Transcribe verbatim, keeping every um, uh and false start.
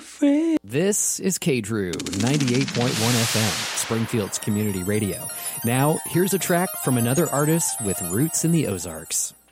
friend. This is K Drew, ninety-eight point one F M, Springfield's community radio. Now, here's a track from another artist with roots in the Ozarks.